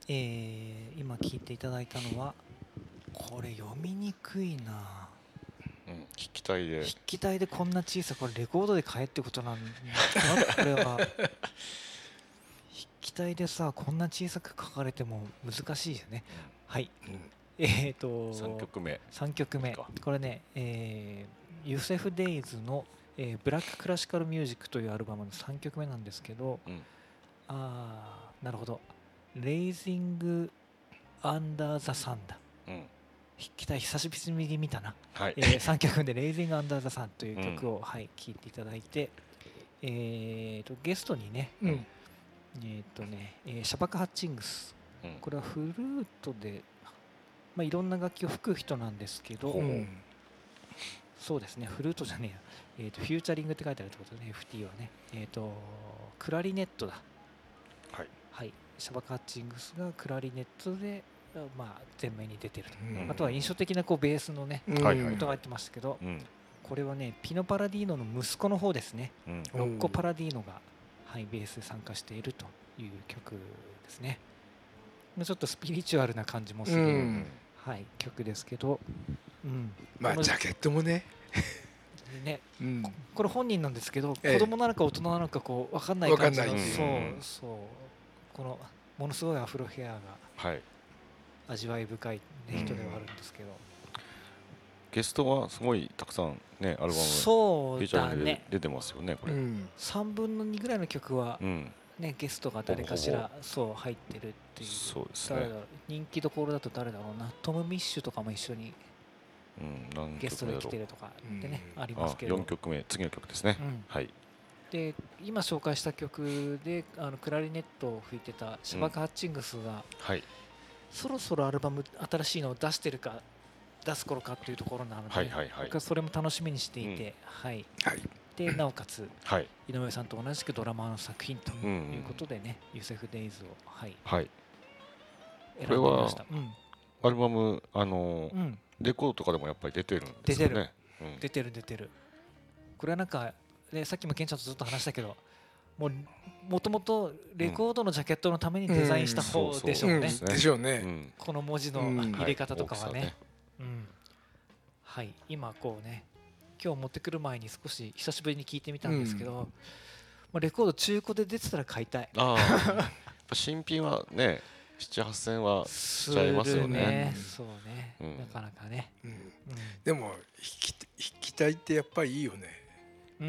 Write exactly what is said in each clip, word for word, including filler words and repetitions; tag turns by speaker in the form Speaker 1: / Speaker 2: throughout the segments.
Speaker 1: えー、今聞いていただいたのはこれ読みにくいな、
Speaker 2: うん、筆記体で
Speaker 1: 筆記体でこんな小さい、これレコードで買えってことなんだなこれは筆記体でさこんな小さく書かれても難しいよね、うん、はい、うん、えーと
Speaker 2: さんきょくめ
Speaker 1: さんきょくめこれね、えー、ユセフ・デイズの、えー、ブラック・クラシカル・ミュージックというアルバムのさんきょくめなんですけど、うん、あーなるほど、レイジング・アンダー・ザ・サンだ、うん、筆記体久しぶりに見たな、はい、えー、さんきょくめでレイジング・アンダー・ザ・サンという曲を、うん、はい、聴いていただいて、えー、とゲストにね、うん、えーとねえー、シャバカ・ハッチングス、うん、これはフルートで、まあ、いろんな楽器を吹く人なんですけど、うん、そうですね、フルートじゃねえや、えー、とフューチャリングって書いてあるってことで、ね、エフティー はね、えー、とクラリネットだ、はい、はい、シャバカ・ハッチングスがクラリネットで、まあ、前面に出てると、うん、あとは印象的なこうベースのね、うん、音が入ってましたけど、うん、これはねピノ・パラディーノの息子の方ですね、うん、ロッコ・パラディーノが、はい、ベースで参加しているという曲ですね。ちょっとスピリチュアルな感じもする、うん、はい、曲ですけど、うん、
Speaker 3: まあジャケットもね
Speaker 1: ね、うん、こ, これ本人なんですけど、ええ、子供なのか大人なのかこう分かんない感じの、そうそう、このものすごいアフロヘアが、はい、味わい深い、ね、人ではあるんですけど、うん、
Speaker 2: ゲストはすごいたくさんねアルバム
Speaker 1: そうだね
Speaker 2: 出てますよねこれ、うん、
Speaker 1: さんぶんのにぐらいの曲は、うんね、ゲストが誰かしらそう入ってるっていう、
Speaker 2: そうですね、
Speaker 1: 誰だろう、人気どころだと誰だろうな、トム・ミッシュとかも一緒にゲストで来てるとかでね、うん、ありますけど、
Speaker 2: よんきょくめ次の曲ですね、うん、はい、
Speaker 1: で今紹介した曲であのクラリネットを吹いてたシャバカ・ハッチングスが、うん、はい、そろそろアルバム新しいのを出してるか出す頃かっていうところなので、はいはいはい、僕はそれも楽しみにしていて、うん、はいはい、でなおかつ、はい、井上さんと同じくドラマーの作品ということでね、うん、ユセフ・デイズを、はいはい、
Speaker 2: 選んでみました。これは、うん、アルバムあの、うん、レコードとかでもやっぱり出てるんですよね。出てる、うん、
Speaker 1: 出てる出てる。これはなんか、ね、さっきもケンちゃんとずっと話したけど、もうもともとレコードのジャケットのためにデザインした方でしょうね。
Speaker 3: でしょうね。
Speaker 1: この文字の入れ方とかはね。うん、はい、今こうね、今日持ってくる前に少し久しぶりに聞いてみたんですけど、うん、まあ、レコード中古で出てたら買いたい。あ
Speaker 2: 新品はねななはっせんはしちゃいますよね。
Speaker 1: そうね、うん、なかなかね、うんうん、
Speaker 3: でも弾き、弾きたいってやっぱりいいよね、
Speaker 1: うんうん、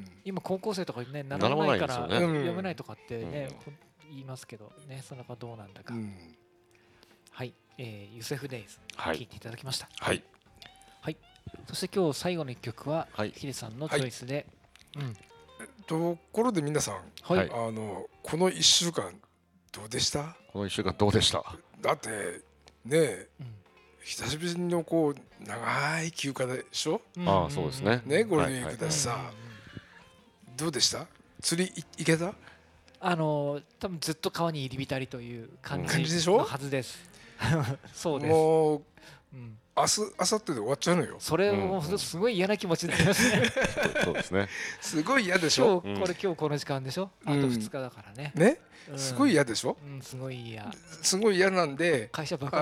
Speaker 1: 今高校生とかね習わないから、ね、読めないとかってね、うん、言いますけどね、そのかどうなんだか、うん、はい、えー、ユセフ・デイズ聴、はい、いていただきました。はい、はい、そして今日最後のいっきょくは、はい、ヒデさんのチョイスで、はい、うん、
Speaker 3: ところで皆さん、はい、あのこのいっしゅうかんどうでした？
Speaker 2: このいっしゅうかんどうでした？
Speaker 3: だってねえ、うん、久しぶりのこう長い休暇でしょ？
Speaker 2: ああ、そうですね。
Speaker 3: ね、ゴールデンウィークだしさ、どうでした？釣り行けた？
Speaker 1: あの多分ずっと川に入り浸りという感じのはずです。そうです。
Speaker 3: もう、うん、明日明後日で終わっちゃうのよ。
Speaker 1: それもすごい嫌な気持ちになりますね。
Speaker 2: そうですね。
Speaker 3: すごい嫌でしょ。
Speaker 1: 今日これ今日この時間でしょ。あとふつかだからね。
Speaker 3: ね。すごい嫌でしょ。
Speaker 1: うん、すごい嫌。
Speaker 3: すごい嫌なんで。
Speaker 1: 会社爆